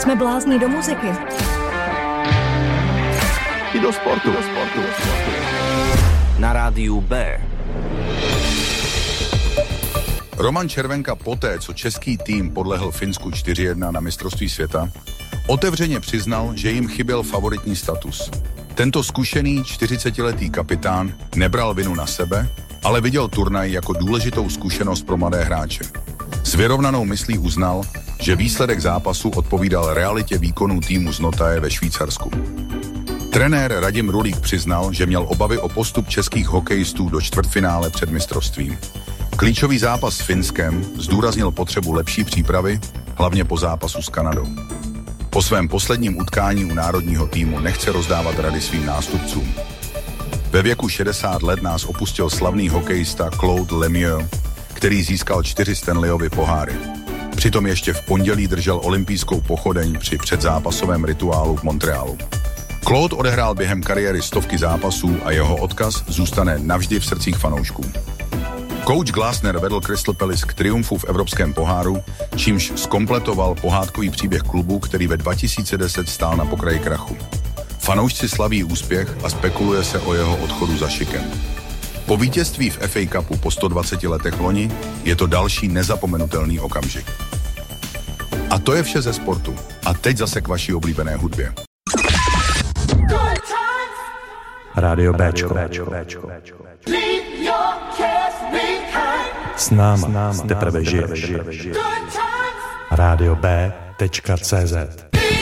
Jsme blázni do muziky. I do sportu. Na rádiu B. Roman Červenka poté, co český tým podlehl Finsku 4-1 na mistrovství světa, otevřeně přiznal, že jim chyběl favoritní status. Tento zkušený 40letý kapitán nebral vinu na sebe, ale viděl turnaj jako důležitou zkušenost pro mladé hráče. S vyrovnanou myslí uznal, že výsledek zápasu odpovídal realitě výkonů týmu z Notaje ve Švýcarsku. Trenér Radim Rulík přiznal, že měl obavy o postup českých hokejistů do čtvrtfinále před mistrovstvím. Klíčový zápas s Finskem zdůraznil potřebu lepší přípravy, hlavně po zápasu s Kanadou. Po svém posledním utkání u národního týmu nechce rozdávat rady svým nástupcům. Ve věku 60 let nás opustil slavný hokejista Claude Lemieux, který získal 4 Stanleyovy poháry. Přitom ještě v pondělí držel olympijskou pochodeň při předzápasovém rituálu v Montrealu. Claude odehrál během kariéry stovky zápasů a jeho odkaz zůstane navždy v srdcích fanoušků. Coach Glasner vedl Crystal Palace k triumfu v Evropském poháru, čímž zkompletoval pohádkový příběh klubu, který ve 2010 stál na pokraji krachu. Fanoušci slaví úspěch a spekuluje se o jeho odchodu za šikem. Po vítězství v FA Cupu po 120 letech loni je to další nezapomenutelný okamžik. A to je vše ze sportu. A teď zase k vaší oblíbené hudbě. Rádio Béčko. S náma teprve žiješ. Rádio B.cz